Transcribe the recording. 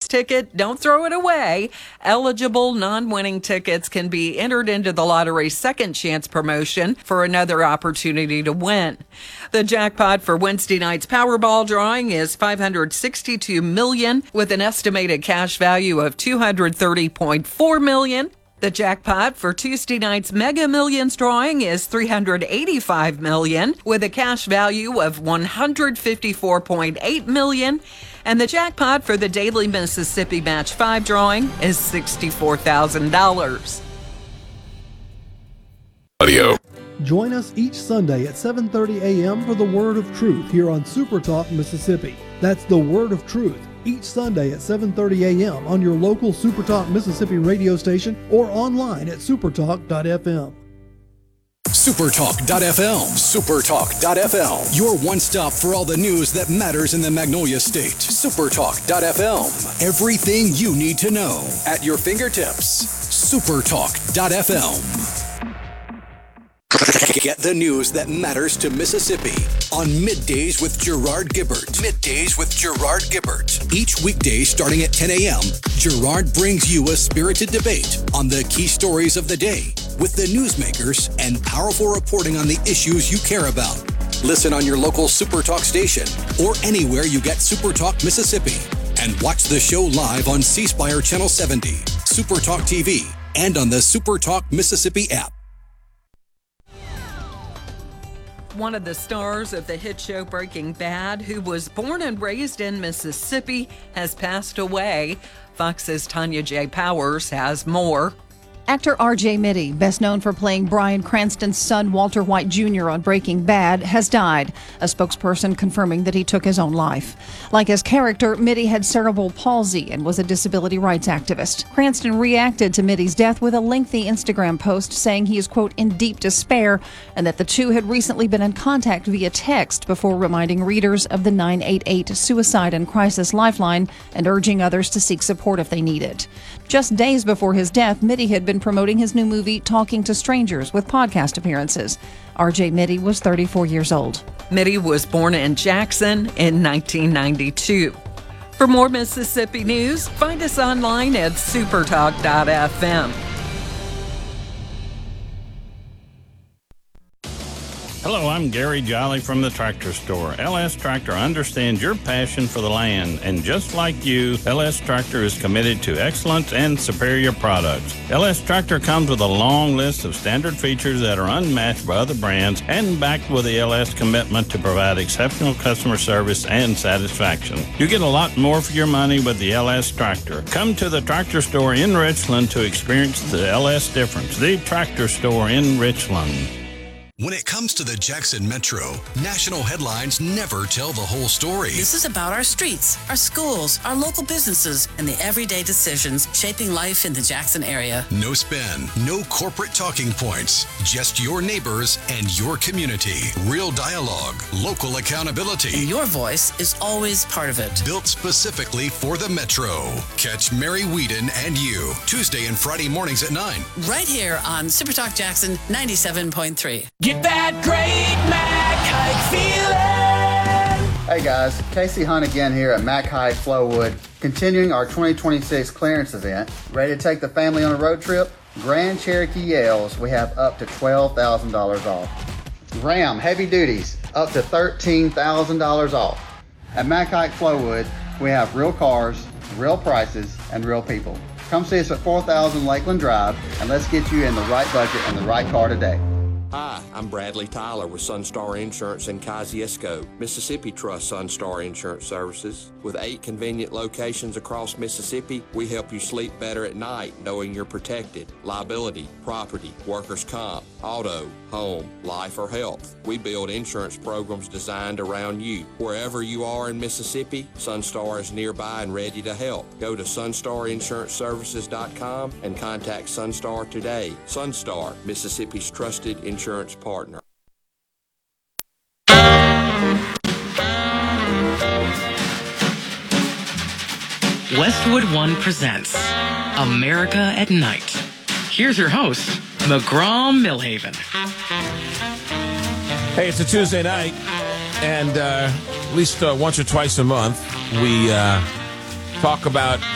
ticket, don't throw it away. Eligible non-winning tickets can be entered into the lottery's second chance promotion for another opportunity to win. The jackpot for Wednesday night's Powerball drawing is $562 million with an estimated cash value of $230.4 million. The jackpot for Tuesday night's Mega Millions drawing is $385 million with a cash value of $154.8 million. And the jackpot for the daily Mississippi Match 5 drawing is $64,000. Audio. Join us each Sunday at 7:30 a.m. for the Word of Truth here on Super Talk Mississippi. That's the Word of Truth each Sunday at 7:30 a.m. on your local Super Talk Mississippi radio station or online at supertalk.fm. Supertalk.fm. Supertalk.fm. Your one stop for all the news that matters in the Magnolia State. Supertalk.fm. Everything you need to know at your fingertips. Supertalk.fm. Get the news that matters to Mississippi on Middays with Gerard Gibbert. Middays with Gerard Gibbert. Each weekday starting at 10 a.m., Gerard brings you a spirited debate on the key stories of the day with the newsmakers and powerful reporting on the issues you care about. Listen on your local Supertalk station or anywhere you get Supertalk Mississippi. And watch the show live on C Spire Channel 70, Supertalk TV, and on the Supertalk Mississippi app. One of the stars of the hit show Breaking Bad, who was born and raised in Mississippi, has passed away. Fox's Tanya J. Powers has more. Actor R.J. Mitty, best known for playing Bryan Cranston's son Walter White Jr. on Breaking Bad, has died, a spokesperson confirming that he took his own life. Like his character, Mitty had cerebral palsy and was a disability rights activist. Cranston reacted to Mitty's death with a lengthy Instagram post saying he is, quote, in deep despair, and that the two had recently been in contact via text before reminding readers of the 988 Suicide and Crisis Lifeline and urging others to seek support if they need it. Just days before his death, Mitty had been promoting his new movie, Talking to Strangers, with podcast appearances. R.J. Mitty was 34 years old. Mitty was born in Jackson in 1992. For more Mississippi news, find us online at supertalk.fm. Hello, I'm Gary Jolly from the Tractor Store. LS Tractor understands your passion for the land, and just like you, LS Tractor is committed to excellence and superior products. LS Tractor comes with a long list of standard features that are unmatched by other brands and backed with the LS commitment to provide exceptional customer service and satisfaction. You get a lot more for your money with the LS Tractor. Come to the Tractor Store in Richland to experience the LS difference. The Tractor Store in Richland. When it comes to the Jackson Metro, national headlines never tell the whole story. This is about our streets, our schools, our local businesses, and the everyday decisions shaping life in the Jackson area. No spin, no corporate talking points, just your neighbors and your community. Real dialogue, local accountability. And your voice is always part of it. Built specifically for the Metro. Catch Mary Whedon and you, Tuesday and Friday mornings at 9. Right here on Supertalk Jackson 97.3. Get that great Mac Hike feeling! Hey guys, Casey Hunt again here at Mac Hike Flowood, continuing our 2026 clearance event. Ready to take the family on a road trip? Grand Cherokee Yales, we have up to $12,000 off. Ram Heavy Duties, up to $13,000 off. At Mac Hike Flowood, we have real cars, real prices, and real people. Come see us at 4000 Lakeland Drive, and let's get you in the right budget and the right car today. Hi, I'm Bradley Tyler with Sunstar Insurance in Kosciuszko, Mississippi Trust Sunstar Insurance Services. With 8 convenient locations across Mississippi, we help you sleep better at night knowing you're protected. Liability, property, workers' comp, auto, home, life, or health. We build insurance programs designed around you. Wherever you are in Mississippi, Sunstar is nearby and ready to help. Go to sunstarinsuranceservices.com and contact Sunstar today. Sunstar, Mississippi's trusted insurance partner. Westwood One presents America at Night. Here's your host, McGraw Millhaven. Hey, it's a Tuesday night, and at least once or twice a month, we talk about